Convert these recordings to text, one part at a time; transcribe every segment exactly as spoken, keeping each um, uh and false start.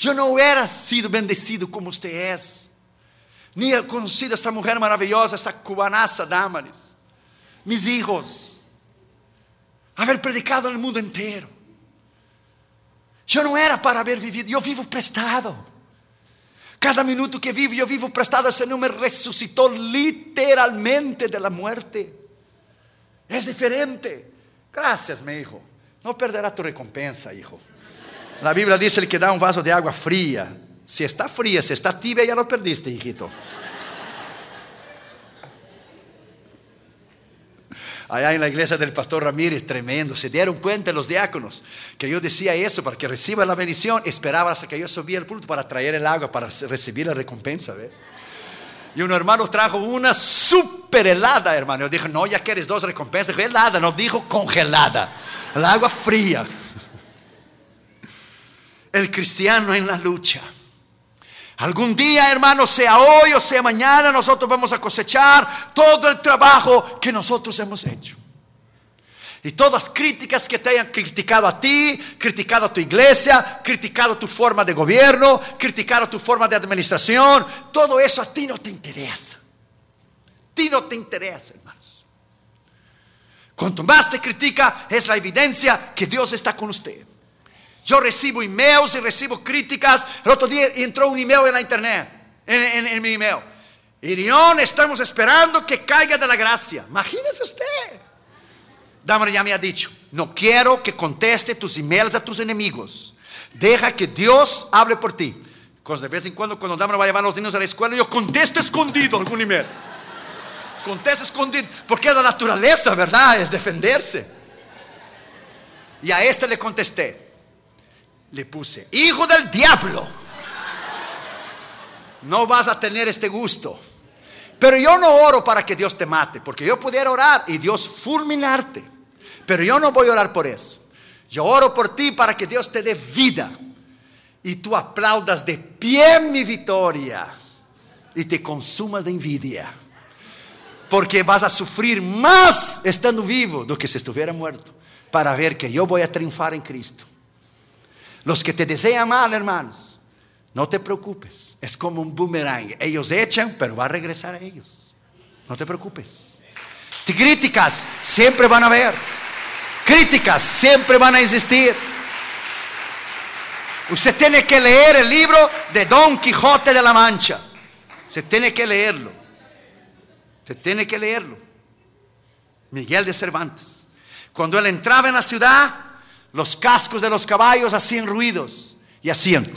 Yo no hubiera sido bendecido como usted es. Ni he conocido a esta mujer maravillosa, esta cubanaza Damaris. Mis hijos. Haber predicado en el mundo entero. Yo no era para haber vivido. Yo vivo prestado. Cada minuto que vivo, yo vivo prestado. El Señor me resucitó literalmente de la muerte. Es diferente. Gracias, mi hijo. No perderá tu recompensa, hijo. La Biblia dice: el que da un vaso de agua fría, si está fría, si está tibia, ya lo perdiste, hijito. Allá en la iglesia del pastor Ramírez, tremendo. Se dieron cuenta los diáconos que yo decía eso para que reciba la bendición. Esperaba hasta que yo subía al púlpito para traer el agua, para recibir la recompensa, ¿ve? Y un hermano trajo una súper helada, hermano. Yo dije: no, ya quieres dos recompensas. Dijo: helada, no dijo congelada. El agua fría. El cristiano en la lucha. Algún día, hermano, sea hoy o sea mañana, nosotros vamos a cosechar todo el trabajo que nosotros hemos hecho. Y todas las críticas que te hayan criticado a ti, criticado a tu iglesia, criticado tu forma de gobierno, criticado tu forma de administración, todo eso a ti no te interesa. A ti no te interesa, hermanos. Cuanto más te critica, es la evidencia que Dios está con usted. Yo recibo emails y recibo críticas. El otro día entró un email en la internet, en, en, en mi email: Irión, estamos esperando que caiga de la gracia. Imagínese usted. Damaris ya me ha dicho: no quiero que conteste tus emails a tus enemigos. Deja que Dios hable por ti. Pues de vez en cuando, cuando Damaris va a llevar a los niños a la escuela, yo contesto escondido algún email. Contesto escondido, porque la naturaleza, ¿verdad?, es defenderse. Y a este le contesté. Le puse: hijo del diablo, no vas a tener este gusto. Pero yo no oro para que Dios te mate, porque yo pudiera orar y Dios fulminarte. Pero yo no voy a orar por eso. Yo oro por ti para que Dios te dé vida y tú aplaudas de pie mi victoria y te consumas de envidia, porque vas a sufrir más estando vivo do que si estuviera muerto, para ver que yo voy a triunfar en Cristo. Los que te desean mal, hermanos, no te preocupes. Es como un boomerang. Ellos echan, pero va a regresar a ellos. No te preocupes. Críticas siempre van a haber. Críticas siempre van a existir. Usted tiene que leer el libro de Don Quijote de la Mancha. Usted tiene que leerlo. Usted tiene que leerlo. Miguel de Cervantes. Cuando él entraba en la ciudad, los cascos de los caballos hacían ruidos y hacían.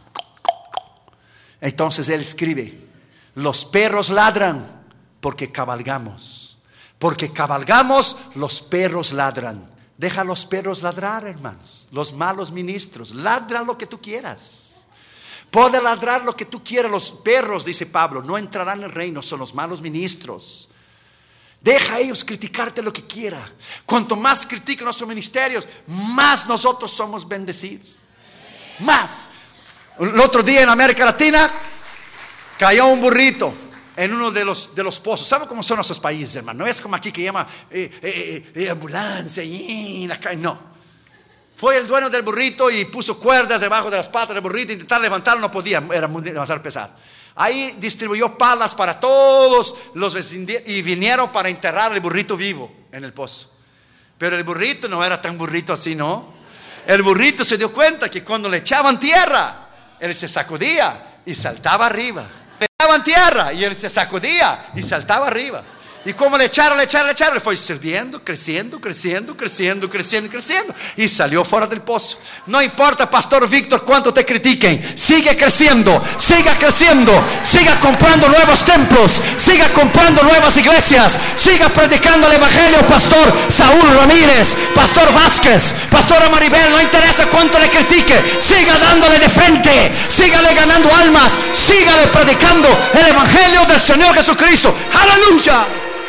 Entonces él escribe: los perros ladran porque cabalgamos. Porque cabalgamos, los perros ladran. Deja a los perros ladrar, hermanos. Los malos ministros, ladra lo que tú quieras. Puede ladrar lo que tú quieras. Los perros, dice Pablo, no entrarán en el reino, son los malos ministros. Deja a ellos criticarte lo que quiera. Cuanto más critican nuestros ministerios, más nosotros somos bendecidos. Más. El otro día en América Latina cayó un burrito en uno de los, de los pozos. ¿Saben cómo son nuestros países, hermano? No es como aquí que llama eh, eh, eh, ambulancia y la calle. No. Fue el dueño del burrito y puso cuerdas debajo de las patas del burrito. Intentar levantarlo, no podía, era muy demasiado pesado. Ahí distribuyó palas para todos los vecinos y vinieron para enterrar el burrito vivo en el pozo. Pero el burrito no era tan burrito así, ¿no? El burrito se dio cuenta que cuando le echaban tierra, él se sacudía y saltaba arriba. Le echaban tierra y él se sacudía y saltaba arriba. Y como le echaron, le echaron, le echaron, fue sirviendo, creciendo, creciendo, creciendo, creciendo, creciendo. Y salió fuera del pozo. No importa, Pastor Víctor, cuánto te critiquen. Sigue creciendo, siga creciendo. Siga comprando nuevos templos. Siga comprando nuevas iglesias. Siga predicando el evangelio, Pastor Saúl Ramírez, Pastor Vázquez, Pastora Maribel. No interesa cuánto le critique. Siga dándole de frente. Sígale ganando almas. Sígale predicando el evangelio del Señor Jesucristo. Aleluya.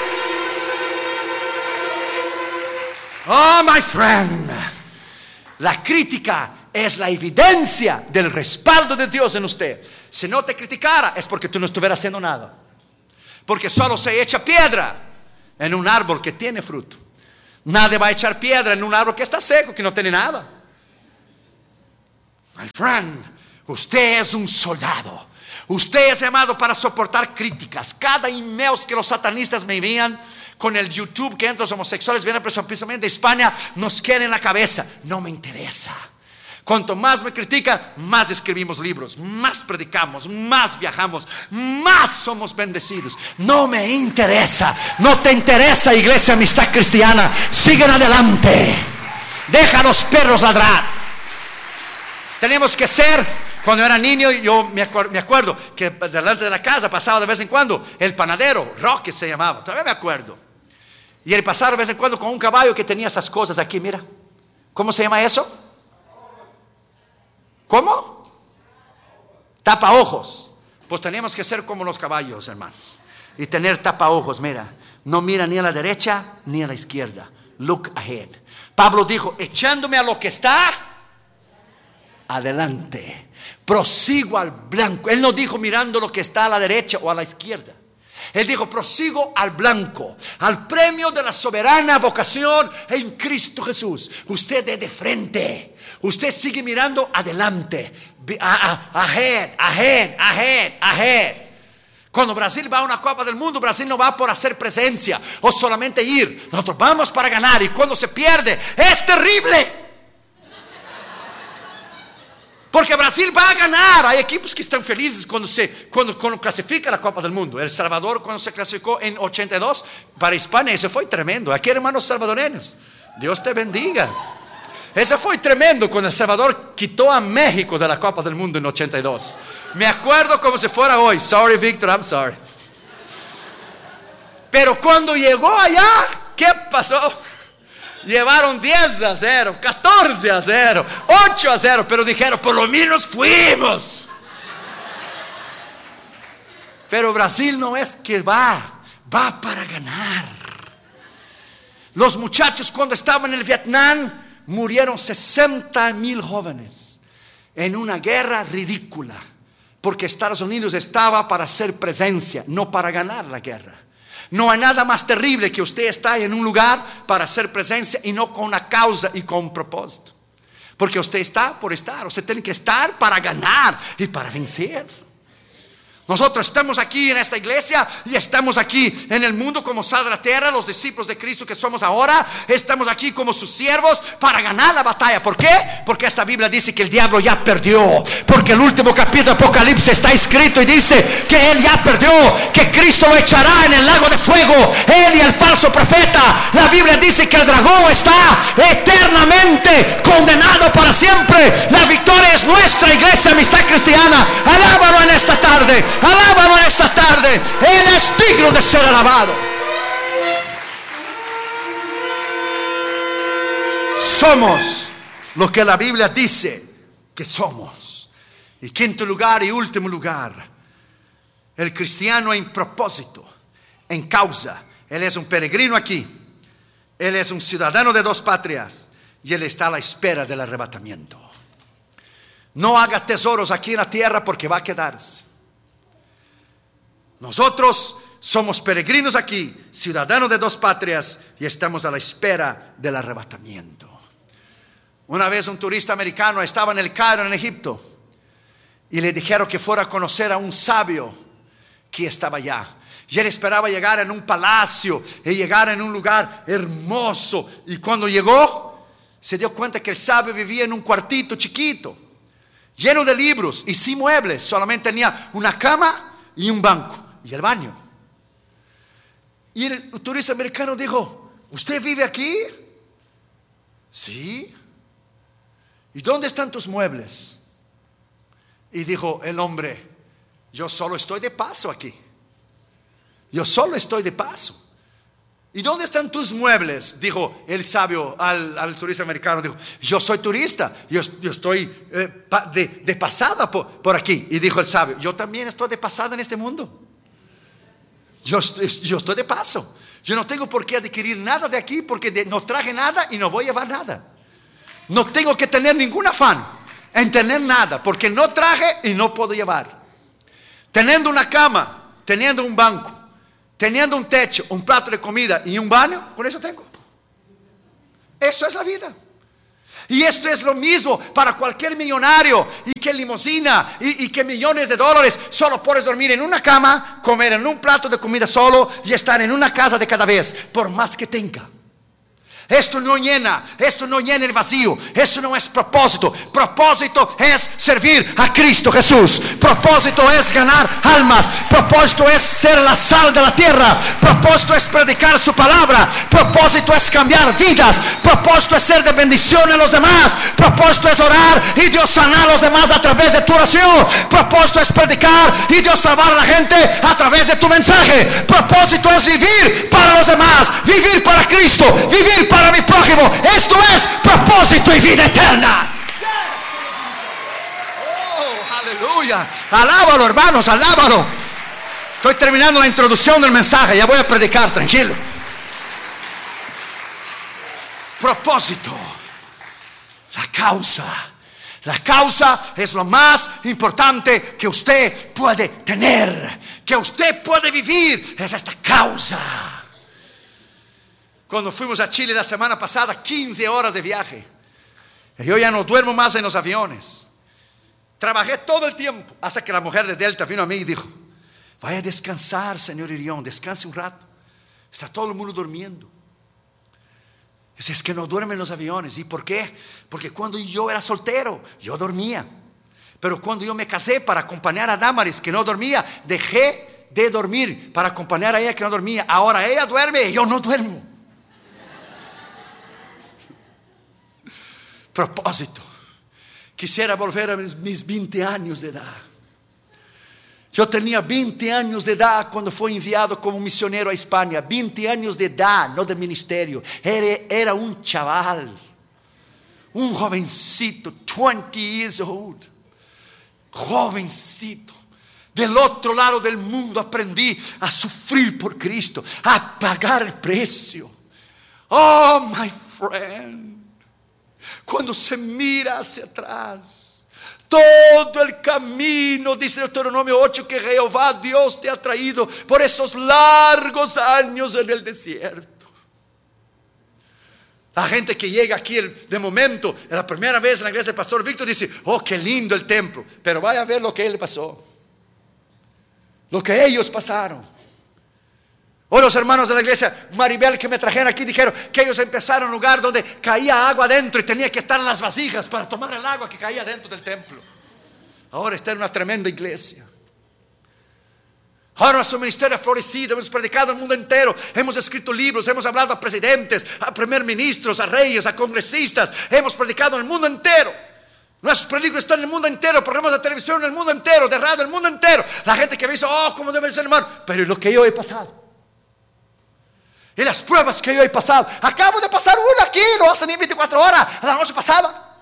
Oh, my friend, la crítica es la evidencia del respaldo de Dios en usted. Si no te criticara, es porque tú no estuvieras haciendo nada. Porque solo se echa piedra en un árbol que tiene fruto. Nadie va a echar piedra en un árbol que está seco, que no tiene nada. My friend, Usted es un soldado. Usted es llamado para soportar críticas. Cada email que los satanistas me envían con el YouTube, que entre los homosexuales vienen precisamente de España, nos quieren en la cabeza. No me interesa. Cuanto más me critican, más escribimos libros, más predicamos, más viajamos, más somos bendecidos. No me interesa. No te interesa, Iglesia Amistad Cristiana. Siguen adelante. Deja a los perros ladrar. Tenemos que ser, cuando era niño, yo me acuerdo, me acuerdo que delante de la casa pasaba de vez en cuando el panadero, Roque se llamaba, todavía me acuerdo. Y él pasaba de vez en cuando con un caballo que tenía esas cosas aquí, mira. ¿Cómo se llama eso? ¿Cómo? Tapaojos. Pues teníamos que ser como los caballos, hermano, y tener tapaojos. Mira, no mira ni a la derecha ni a la izquierda. Look ahead. Pablo dijo, echándome a lo que está adelante, prosigo al blanco. Él no dijo mirando lo que está a la derecha o a la izquierda. Él dijo, prosigo al blanco, al premio de la soberana vocación en Cristo Jesús. Usted es de frente. Usted sigue mirando adelante. Ahead, ahead, ahead, ahead. Cuando Brasil va a una Copa del Mundo, Brasil no va por hacer presencia o solamente ir. Nosotros vamos para ganar, y cuando se pierde es terrible. Porque Brasil va a ganar. Hay equipos que están felices cuando se cuando, cuando clasifica la Copa del Mundo. El Salvador, cuando se clasificó en ochenta y dos para España, eso fue tremendo. Aquí, hermanos salvadoreños, Dios te bendiga. Eso fue tremendo cuando El Salvador quitó a México de la Copa del Mundo en ochenta y dos. Me acuerdo como si fuera hoy. Sorry, Victor, I'm sorry. Pero cuando llegó allá, ¿qué pasó? Llevaron diez a cero, catorce a cero, ocho a cero, pero dijeron, por lo menos fuimos. Pero Brasil no es que va, va para ganar. Los muchachos, cuando estaban en el Vietnam, murieron sesenta mil jóvenes en una guerra ridícula, porque Estados Unidos estaba para hacer presencia, no para ganar la guerra. No hay nada más terrible que usted está en un lugar para hacer presencia y no con una causa y con un propósito. Porque usted está por estar. Usted tiene que estar para ganar y para vencer. Nosotros estamos aquí en esta iglesia y estamos aquí en el mundo como sal de la tierra, los discípulos de Cristo que somos ahora. Estamos aquí como sus siervos para ganar la batalla. ¿Por qué? Porque esta Biblia dice que el diablo ya perdió. Porque el último capítulo de Apocalipsis está escrito y dice que él ya perdió, que Cristo lo echará en el lago de fuego, él y el falso profeta. La Biblia dice que el dragón está eternamente condenado para siempre. La victoria es nuestra, Iglesia Amistad Cristiana. Alábalo en esta tarde. Alábalo en esta tarde. Él es digno de ser alabado. Somos lo que la Biblia dice que somos. Y quinto lugar y último lugar, el cristiano en propósito, en causa. Él es un peregrino aquí. Él es un ciudadano de dos patrias. Y él está a la espera del arrebatamiento. No haga tesoros aquí en la tierra, porque va a quedarse. Nosotros somos peregrinos aquí, ciudadanos de dos patrias, y estamos a la espera del arrebatamiento. Una vez un turista americano estaba en el Cairo, en Egipto, y le dijeron que fuera a conocer a un sabio que estaba allá. Y él esperaba llegar en un palacio y llegar en un lugar hermoso. Y cuando llegó, se dio cuenta que el sabio vivía en un cuartito chiquito, lleno de libros y sin muebles. Solamente tenía una cama y un banco y el baño. Y el turista americano dijo: ¿usted vive aquí? Sí. ¿Y dónde están tus muebles? Y dijo el hombre: yo solo estoy de paso aquí. Yo solo estoy de paso. ¿Y dónde están tus muebles? Dijo el sabio al, al turista americano. Dijo: yo soy turista. Yo, yo estoy eh, pa, de, de pasada por, por aquí. Y dijo el sabio: yo también estoy de pasada en este mundo. Yo, yo estoy de paso. Yo no tengo por qué adquirir nada de aquí, porque de, no traje nada y no voy a llevar nada. No tengo que tener ningún afán en tener nada, porque no traje y no puedo llevar. Teniendo una cama, teniendo un banco, teniendo un techo, un plato de comida y un baño, con eso tengo. Eso es la vida. Y esto es lo mismo para cualquier millonario, y que limosina y, y que millones de dólares. Solo puedes dormir en una cama, comer en un plato de comida solo y estar en una casa de cada vez, por más que tenga. Esto no llena, esto no llena el vacío. Eso no es propósito. Propósito es servir a Cristo Jesús. Propósito es ganar almas. Propósito es ser la sal de la tierra. Propósito es predicar su palabra. Propósito es cambiar vidas. Propósito es ser de bendición a los demás. Propósito es orar y Dios sanar a los demás a través de tu oración. Propósito es predicar y Dios salvar a la gente a través de tu mensaje. Propósito es vivir para los demás, vivir para Cristo, vivir para mi prójimo. Esto es propósito y vida eterna. Oh, aleluya. Alábalo, hermanos, alábalo. Estoy terminando la introducción del mensaje, ya voy a predicar, tranquilo. Propósito, la causa. La causa es lo más importante que usted puede tener, que usted puede vivir. Es esta causa. Cuando fuimos a Chile la semana pasada, quince horas de viaje. Yo ya no duermo más en los aviones. Trabajé todo el tiempo hasta que la mujer de Delta vino a mí y dijo: vaya a descansar, señor Irión, descanse un rato. Está todo el mundo durmiendo. Dice: es que no duermen en los aviones. ¿Y por qué? Porque cuando yo era soltero, yo dormía. Pero cuando yo me casé para acompañar a Damaris, que no dormía, dejé de dormir para acompañar a ella, que no dormía. Ahora ella duerme y yo no duermo. Propósito. Quisiera volver a mis, mis veinte años de edad. Yo tenía veinte años de edad cuando fui enviado como misionero a España. veinte años de edad, no de ministerio. Era, era un chaval, un jovencito, veinte years old. Jovencito. Del otro lado del mundo aprendí a sufrir por Cristo, a pagar el precio. Oh, my friend. Cuando se mira hacia atrás, todo el camino, dice Deuteronomio ocho, que Jehová Dios te ha traído por esos largos años en el desierto. La gente que llega aquí de momento, la primera vez en la iglesia del pastor Víctor, dice: oh, qué lindo el templo. Pero vaya a ver lo que él pasó, lo que ellos pasaron. Hoy los hermanos de la iglesia Maribel que me trajeron aquí dijeron que ellos empezaron en un lugar donde caía agua adentro y tenía que estar en las vasijas para tomar el agua que caía dentro del templo. Ahora está en una tremenda iglesia. Ahora nuestro ministerio ha florecido. Hemos predicado al mundo entero. Hemos escrito libros. Hemos hablado a presidentes, a primer ministros, a reyes, a congresistas. Hemos predicado en el mundo entero. Nuestros predicos están en el mundo entero. Programas de televisión en el mundo entero, de radio en el mundo entero. La gente que me dice: oh, cómo debe ser, hermano. Pero es lo que yo he pasado. Y las pruebas que yo he pasado. Acabo de pasar una aquí, no hace ni veinticuatro horas, la noche pasada.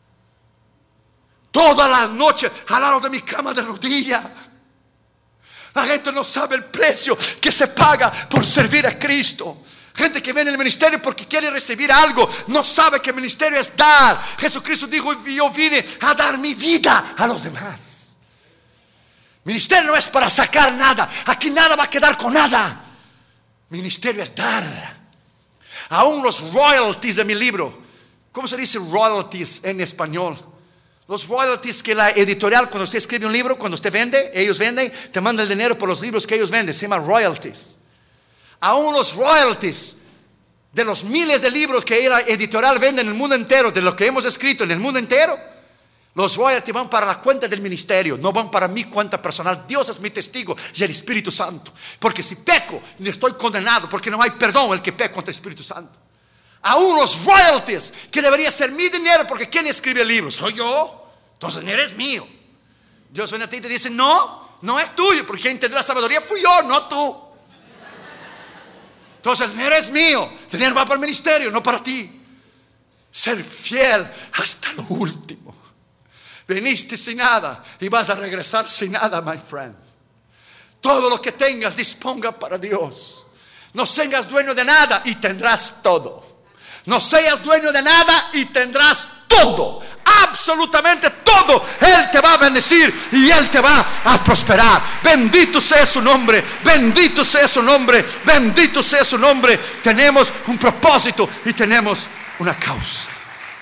Toda la noche al lado de mi cama de rodilla. La gente no sabe el precio que se paga por servir a Cristo. Gente que viene al ministerio porque quiere recibir algo, no sabe que el ministerio es dar. Jesucristo dijo: yo vine a dar mi vida a los demás. Ministerio no es para sacar nada. Aquí nada va a quedar con nada. Ministerio es dar. Aún los royalties de mi libro. ¿Cómo se dice royalties en español? Los royalties que la editorial, cuando usted escribe un libro, cuando usted vende, ellos venden, te mandan el dinero por los libros que ellos venden. Se llama royalties. Aún los royalties de los miles de libros que la editorial vende en el mundo entero, de lo que hemos escrito en el mundo entero, los royalties van para la cuenta del ministerio, no van para mi cuenta personal. Dios es mi testigo y el Espíritu Santo. Porque si peco, estoy condenado, porque no hay perdón el que peca contra el Espíritu Santo. Aún los royalties, que debería ser mi dinero, porque ¿quién escribe el libro? Soy yo. Entonces el dinero es mío. Dios viene a ti y te dice: no, no es tuyo, porque quien tendrá sabiduría fui yo, no tú. Entonces el dinero es mío. El dinero va para el ministerio, no para ti. Ser fiel hasta lo último. Veniste sin nada y vas a regresar sin nada, my friend. Todo lo que tengas, disponga para Dios. No seas dueño de nada y tendrás todo. No seas dueño de nada y tendrás todo. Absolutamente todo. Él te va a bendecir y Él te va a prosperar. Bendito sea su nombre. Bendito sea su nombre. Bendito sea su nombre. Tenemos un propósito y tenemos una causa.